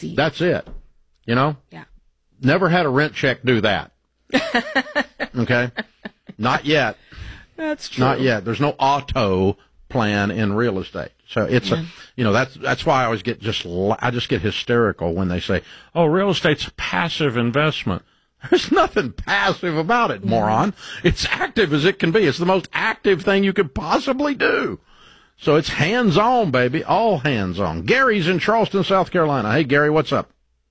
see. That's it. You know? Yeah. Never had a rent check do that. Okay? Not yet. That's true. Not yet. There's no auto plan in real estate. So it's that's why I always get hysterical when they say, "Oh, real estate's a passive investment." There's nothing passive about it, moron. It's active as it can be. It's the most active thing you could possibly do. So it's hands-on, baby. All hands-on. Gary's in Charleston, South Carolina. Hey, Gary, what's up?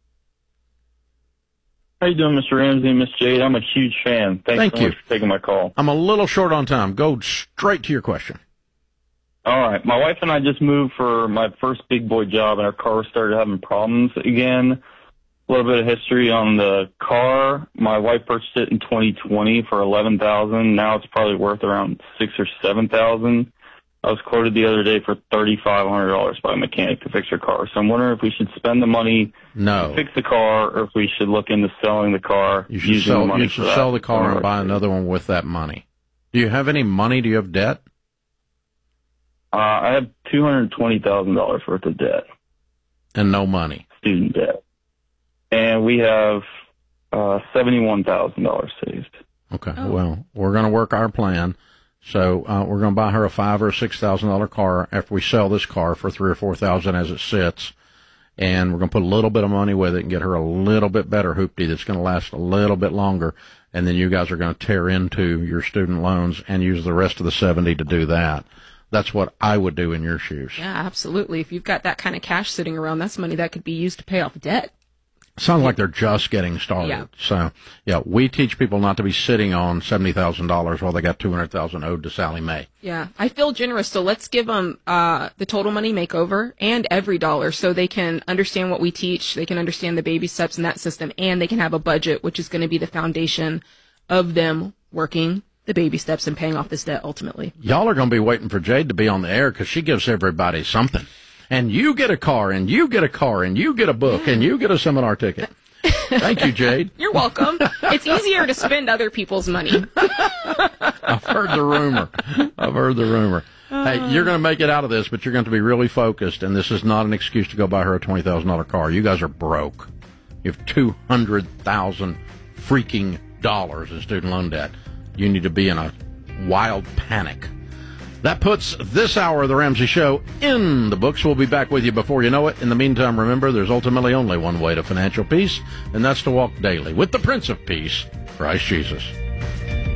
How you doing, Mr. Ramsey and Miss Jade? I'm a huge fan. Thanks so much for taking my call. I'm a little short on time. Go straight to your question. All right. My wife and I just moved for my first big boy job, and our car started having problems again. A little bit of history on the car. My wife purchased it in 2020 for $11,000. Now it's probably worth around $6,000 or $7,000. I was quoted the other day for $3,500 by a mechanic to fix her car. So I'm wondering if we should spend the money to fix the car, or if we should look into selling the car. You should sell the car and buy another one with that money. Do you have any money? Do you have debt? I have $220,000 worth of debt. And no money? Student debt. And we have $71,000 saved. Okay. Oh. Well, we're going to work our plan. So we're going to buy her a $5,000 or $6,000 car after we sell this car for $3,000 or $4,000 as it sits, and we're going to put a little bit of money with it and get her a little bit better hoopty that's going to last a little bit longer. And then you guys are going to tear into your student loans and use the rest of the 70 to do that. That's what I would do in your shoes. Yeah, absolutely. If you've got that kind of cash sitting around, that's money that could be used to pay off debt. Sounds like they're just getting started. Yeah. So, we teach people not to be sitting on $70,000 while they got $200,000 owed to Sally Mae. Yeah, I feel generous, so let's give them the Total Money Makeover and Every Dollar so they can understand what we teach, they can understand the baby steps in that system, and they can have a budget, which is going to be the foundation of them working the baby steps and paying off this debt ultimately. Y'all are going to be waiting for Jade to be on the air because she gives everybody something. And you get a car, and you get a car, and you get a book, and you get a seminar ticket. Thank you, Jade. You're welcome. It's easier to spend other people's money. I've heard the rumor. Hey, you're going to make it out of this, but you're going to be really focused, and this is not an excuse to go buy her a $20,000 car. You guys are broke. You have $200,000 freaking dollars in student loan debt. You need to be in a wild panic. That puts this hour of The Ramsey Show in the books. We'll be back with you before you know it. In the meantime, remember, there's ultimately only one way to financial peace, and that's to walk daily with the Prince of Peace, Christ Jesus.